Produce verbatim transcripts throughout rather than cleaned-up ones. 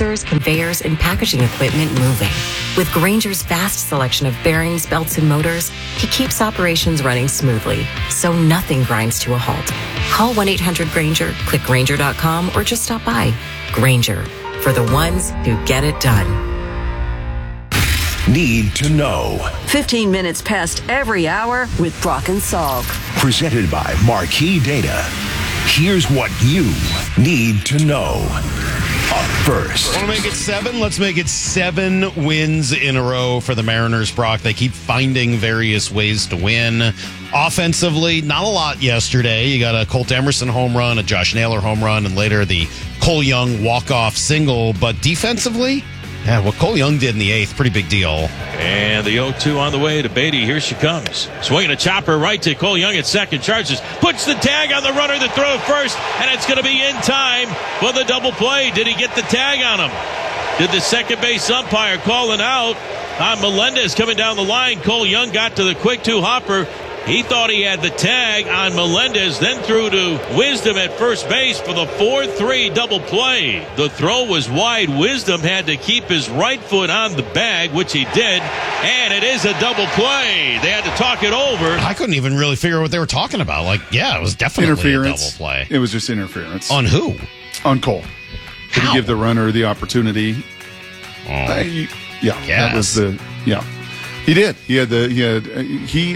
sensors, conveyors, and packaging equipment moving. With Grainger's vast selection of bearings, belts, and motors, he keeps operations running smoothly, so nothing grinds to a halt. Call one eight hundred Grainger, click Grainger dot com, or just stop by. Grainger, for the ones who get it done. Need to know. fifteen minutes past every hour with Brock and Salk. Presented by Marquee Data. Here's what you need to know. Up first. Want to make it seven? Let's make it seven wins in a row for the Mariners, Brock. They keep finding various ways to win. Offensively, not a lot yesterday. You got a Colt Emerson home run, a Josh Naylor home run, and later the Cole Young walk-off single. But defensively, yeah, what Cole Young did in the eighth, pretty big deal. And the oh two on the way to Beatty. Here she comes. Swinging a chopper right to Cole Young at second. Charges. Puts the tag on the runner. The throw first. And it's going to be in time for the double play. Did he get the tag on him? Did the second base umpire call it out on Melendez coming down the line? Cole Young got to the quick two hopper. He thought he had the tag on Melendez, then threw to Wisdom at first base for the four three double play. The throw was wide. Wisdom had to keep his right foot on the bag, which he did, and it is a double play. They had to talk it over. I couldn't even really figure out what they were talking about. Like, yeah, it was definitely interference. a double play. It was just interference. On who? On Cole. Did How? he give the runner the opportunity? Oh, I, yeah, Yes. that was the yeah. He did. He had the he had uh, he.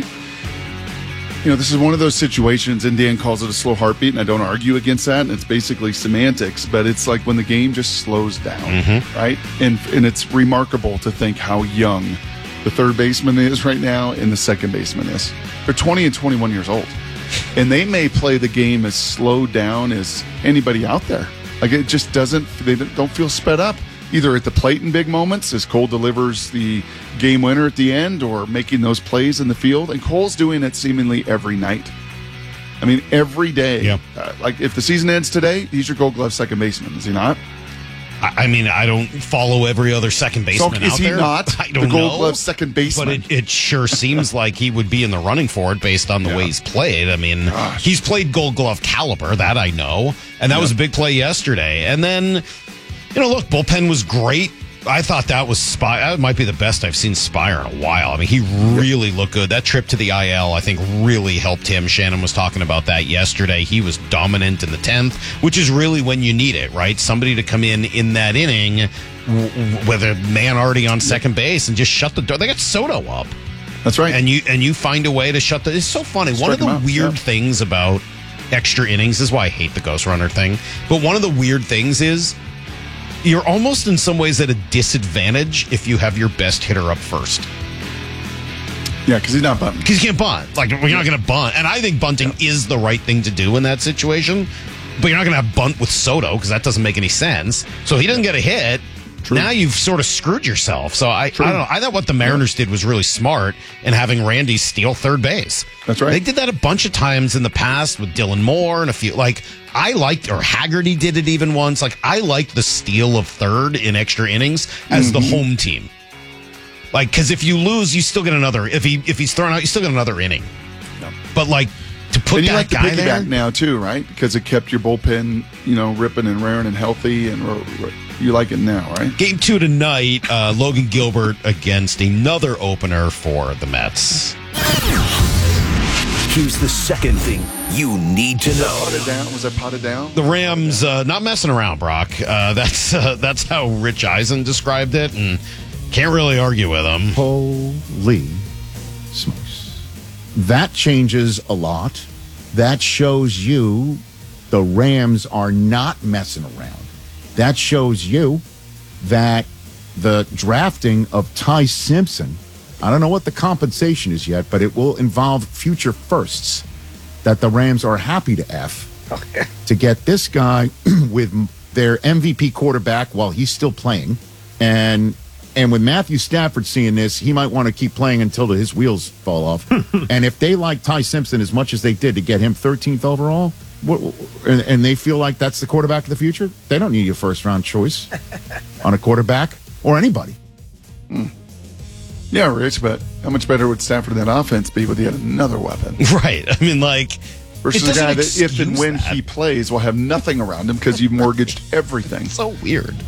You know, this is one of those situations, and Dan calls it a slow heartbeat, and I don't argue against that. And it's basically semantics, but it's like when the game just slows down, Mm-hmm. right? And and it's remarkable to think how young the third baseman is right now, and the second baseman is. They're twenty and twenty-one years old, and they may play the game as slowed down as anybody out there. Like it just doesn't. They don't feel sped up. Either at the plate in big moments as Cole delivers the game winner at the end, or making those plays in the field. And Cole's doing it seemingly every night. I mean, every day. Yep. Uh, like if the season ends today, he's your Gold Glove second baseman, is he not? I I mean, I don't follow every other second baseman So is out he there. not I don't the Gold know. Glove second baseman? But it, it sure seems like he would be in the running for it based on the Yeah. way he's played. I mean, Gosh. he's played Gold Glove caliber, that I know. And that Yeah. was a big play yesterday. And then, you know, look, bullpen was great. I thought that was Spire. That might be the best I've seen Spire in a while. I mean, he really looked good. That trip to the I L, I think, really helped him. Shannon was talking about that yesterday. He was dominant in the tenth, which is really when you need it, right? Somebody to come in in that inning w- w- with a man already on second base and just shut the door. They got Soto up. That's right. And you and you find a way to shut the. It's so funny. One of Strike the him out, weird yeah. things about extra innings this is why I hate the Ghost Runner thing. But one of the weird things is you're almost in some ways at a disadvantage if you have your best hitter up first. yeah, because he's not bunting. Because you can't bunt. Like, you're not going to bunt. And I think bunting Yeah. is the right thing to do in that situation. But you're not going to have bunt with Soto because that doesn't make any sense. So he doesn't get a hit. True. Now you've sort of screwed yourself. So I, I True. don't know. I thought what the Mariners did was really smart in having Randy steal third base. That's right. They did that a bunch of times in the past with Dylan Moore and a few. Like, I liked, or Haggerty did it even once. Like, I liked the steal of third in extra innings as Mm-hmm. the home team. Like, because if you lose, you still get another. If he if he's thrown out, you still get another inning. Yeah. But like to put And you that like the guy there, piggyback now too, right? Because it kept your bullpen, you know, ripping and raring and healthy, and ro- ro- you like it now, right? Game two tonight, uh, Logan Gilbert against another opener for the Mets. Here's the second thing you need to know. Potted down? Was that potted down? The Rams uh, not messing around, Brock. Uh, that's uh, that's how Rich Eisen described it, and can't really argue with him. Holy smokes. That changes a lot. That shows you the Rams are not messing around. That shows you that the drafting of Ty Simpson, I don't know what the compensation is yet, but it will involve future firsts that the Rams are happy to F to get this guy with their M V P quarterback while he's still playing. And and with Matthew Stafford seeing this, he might want to keep playing until his wheels fall off. And if they like Ty Simpson as much as they did to get him thirteenth overall, what, and, and they feel like that's the quarterback of the future, they don't need a first-round choice on a quarterback or anybody. Mm. Yeah, Rich, but how much better would Stafford in that offense be with yet another weapon? Right. I mean, like, versus it a guy doesn't that if and excuse when that. he plays will have nothing around him because you've mortgaged everything. So weird.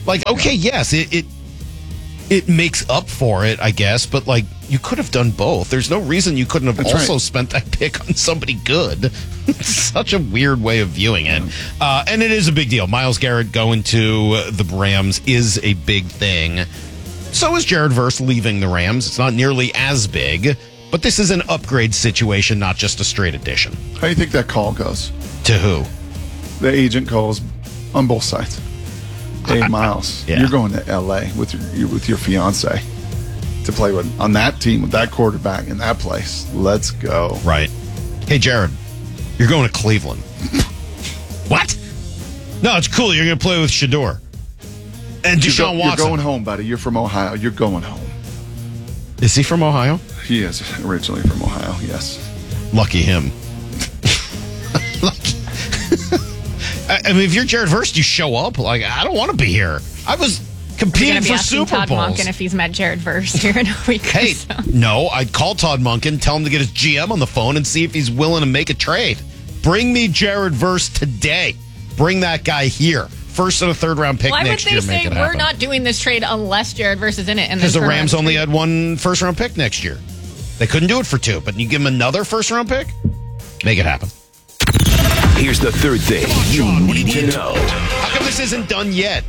Like, okay, yes, it, it it makes up for it, I guess, but like you could have done both. There's no reason you couldn't have That's also right. spent that pick on somebody good. It's such a weird way of viewing it. Uh, and it is a big deal. Myles Garrett going to the Rams is a big thing. So is Jared Verse leaving the Rams. It's not nearly as big, but this is an upgrade situation, not just a straight addition. How do you think that call goes? To who? The agent calls on both sides. Hey, Miles, yeah. you're going to L A with your with your fiance to play with on that team with that quarterback in that place. Let's go. Right. Hey, Jared, you're going to Cleveland. What? No, it's cool. You're going to play with Shador. And You're, Deshaun go, you're Watson. going home, buddy. You're from Ohio. You're going home. Is he from Ohio? He is originally from Ohio, yes. Lucky him. Lucky. I I mean, if you're Jared Verse, you show up. Like, I don't want to be here. I was competing You're for be asking Super Todd Bowls. Monken if he's met Jared Verse here in a week or Hey, so. no, I'd call Todd Monken, tell him to get his G M on the phone and see if he's willing to make a trade. Bring me Jared Verse today. Bring that guy here. First and a third round pick Why would next they year. say Make it we're happen. not doing this trade unless Jared Verse is in it? Because the Rams only had one first round pick next year. They couldn't do it for two, but you give them another first round pick? Make it happen. Here's the third thing you need to know. How come this isn't done yet?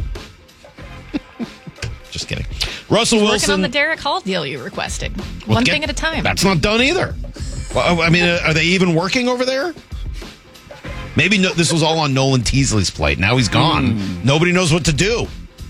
Just kidding. Russell Working Wilson. on the Derek Hall deal you requested. Well, One get- thing at a time. That's not done either. Well, I mean, uh, are they even working over there? Maybe no, this was all on Nolan Teasley's plate. Now he's gone. Mm. Nobody knows what to do.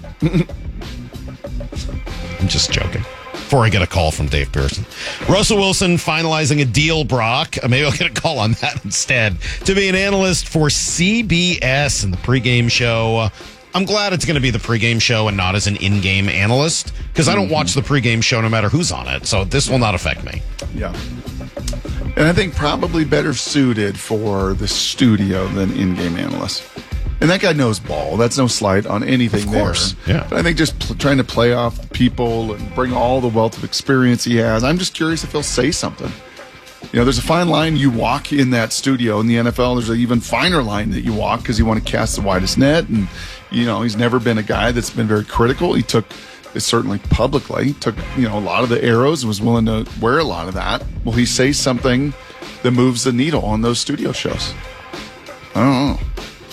I'm just joking. Before I get a call from Dave Pearson. Russell Wilson finalizing a deal, Brock. Uh, Maybe I'll get a call on that instead. To be an analyst for C B S in the pregame show. Uh, I'm glad it's going to be the pregame show and not as an in-game analyst because I don't watch the pregame show no matter who's on it. So this will not affect me. Yeah. And I think probably better suited for the studio than in-game analyst. And that guy knows ball. That's no slight on anything Of course, there. yeah. But I think just pl- trying to play off the people and bring all the wealth of experience he has. I'm just curious if he'll say something. You know, there's a fine line you walk in that studio. In the N F L, there's an even finer line that you walk because you want to cast the widest net. And, you know, he's never been a guy that's been very critical. He took, certainly publicly, took, you know, a lot of the arrows and was willing to wear a lot of that. Will he say something that moves the needle on those studio shows? I don't know.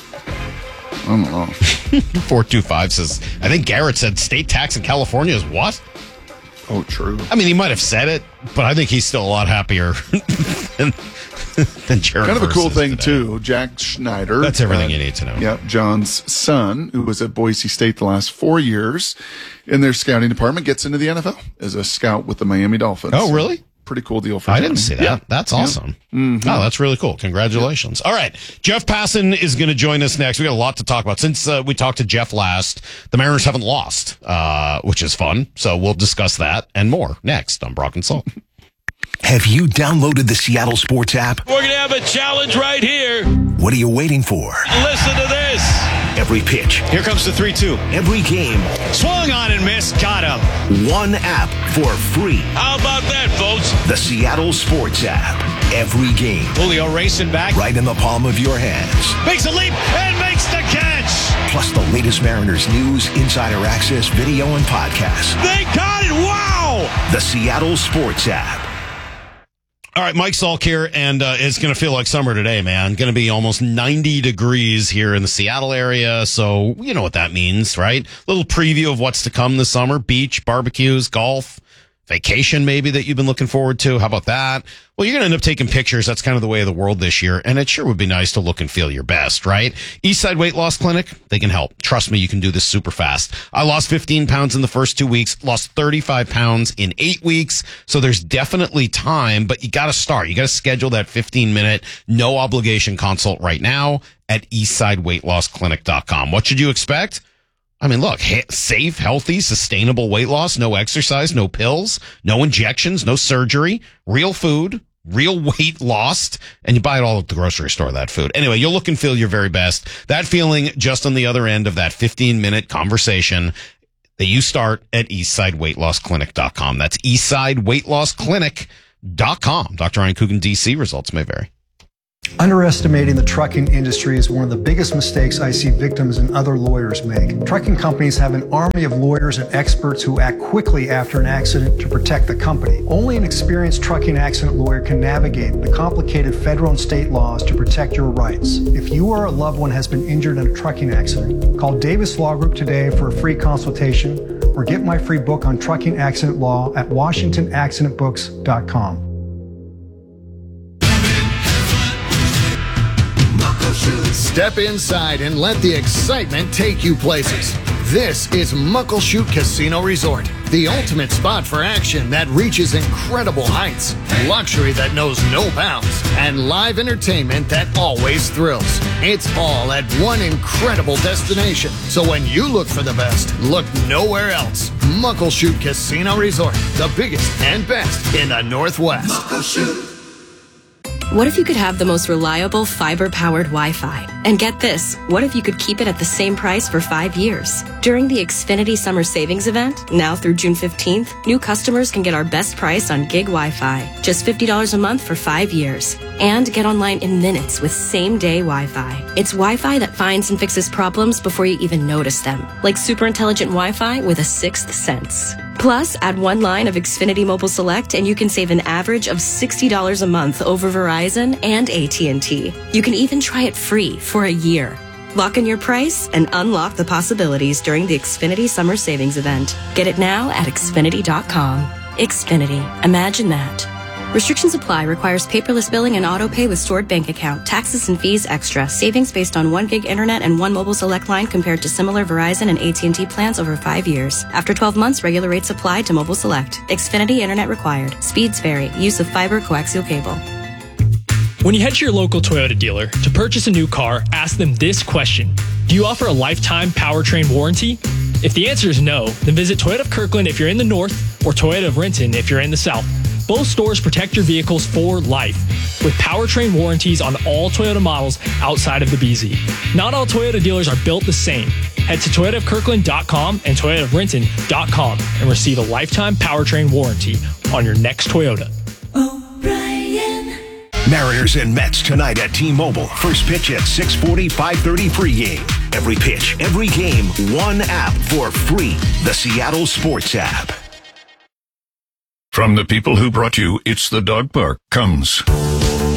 I don't know. four two five says, I think Garrett said state tax in California is what? Oh, true. I mean, he might have said it, but I think he's still a lot happier than, than Jared Kind of a Verse cool is thing, today. too. Jack Schneider. That's everything you need to know. Yep. John's son, who was at Boise State the last four years in their scouting department, gets into the N F L as a scout with the Miami Dolphins. Oh, really? Pretty cool deal for I Johnny. didn't see that. Yeah. That's awesome. Oh, that's really cool. Congratulations. All right. Jeff Passan is going to join us next. We got a lot to talk about. Since uh, we talked to Jeff last, the Mariners haven't lost, uh, which is fun. So we'll discuss that and more next on Brock and Salt. Have you downloaded the Seattle Sports app? We're going to have a challenge right here. What are you waiting for? Listen to this. Every pitch, Here comes the three two. every game, Swung on and missed. Got him. one app for free. How about that, folks? The Seattle Sports app. Every game, Julio racing back. right in the palm of your hands. Makes a leap and makes the catch. Plus the latest Mariners news, insider access, video, and podcasts. They got it. Wow. The Seattle Sports app. All right, Mike Salk here, and uh, it's going to feel like summer today, man. Going to be almost ninety degrees here in the Seattle area, so you know what that means, right? Little preview of what's to come this summer: beach, barbecues, golf, vacation maybe that you've been looking forward to. How about that? Well, you're going to end up taking pictures. That's kind of the way of the world this year, and it sure would be nice to look and feel your best, right? Eastside Weight Loss Clinic, they can help. Trust me, you can do this super fast. I lost fifteen pounds in the first two weeks, lost thirty-five pounds in eight weeks, so there's definitely time, but you got to start. You got to schedule that fifteen minute, no obligation consult right now at eastside weight loss clinic dot com. What should you expect? I mean, look, ha- safe, healthy, sustainable weight loss, no exercise, no pills, no injections, no surgery, real food, real weight lost, and you buy it all at the grocery store, that food. Anyway, you'll look and feel your very best. That feeling just on the other end of that fifteen minute conversation that you start at eastside weight loss clinic dot com. That's eastside weight loss clinic dot com. Doctor Ryan Coogan, D C. Results may vary. Underestimating the trucking industry is one of the biggest mistakes I see victims and other lawyers make. Trucking companies have an army of lawyers and experts who act quickly after an accident to protect the company. Only an experienced trucking accident lawyer can navigate the complicated federal and state laws to protect your rights. If you or a loved one has been injured in a trucking accident, call Davis Law Group today for a free consultation or get my free book on trucking accident law at washington accident books dot com. Step inside and let the excitement take you places. This is Muckleshoot Casino Resort, the ultimate spot for action that reaches incredible heights, luxury that knows no bounds, and live entertainment that always thrills. It's all at one incredible destination. So when you look for the best, look nowhere else. Muckleshoot Casino Resort, the biggest and best in the Northwest. Muckleshoot. What if you could have the most reliable fiber-powered Wi-Fi? And get this, what if you could keep it at the same price for five years? During the Xfinity Summer Savings Event, now through June fifteenth, new customers can get our best price on gig Wi-Fi, just fifty dollars a month for five years. And get online in minutes with same-day Wi-Fi. It's Wi-Fi that finds and fixes problems before you even notice them, like super intelligent Wi-Fi with a sixth sense. Plus, add one line of Xfinity Mobile Select and you can save an average of sixty dollars a month over Verizon and A T and T. You can even try it free for a year. Lock in your price and unlock the possibilities during the Xfinity Summer Savings Event. Get it now at Xfinity dot com. Xfinity. Imagine that. Restrictions apply. Requires paperless billing and auto pay with stored bank account. Taxes and fees extra. Savings based on one gig internet and one mobile select line compared to similar Verizon and A T and T plans over five years. After twelve months, regular rates apply to mobile select. Xfinity internet required. Speeds vary. Use of fiber coaxial cable. When you head to your local Toyota dealer to purchase a new car, ask them this question. Do you offer a lifetime powertrain warranty? If the answer is no, then visit Toyota of Kirkland if you're in the north or Toyota of Renton if you're in the south. Both stores protect your vehicles for life with powertrain warranties on all Toyota models outside of the B Z. Not all Toyota dealers are built the same. Head to Toyota of Kirkland dot com and Toyota of Renton dot com and receive a lifetime powertrain warranty on your next Toyota. O'Brien. Mariners and Mets tonight at T-Mobile. First pitch at six forty, five thirty pregame. Every pitch, every game, one app for free. The Seattle Sports app. From the people who brought you It's the Dog Park comes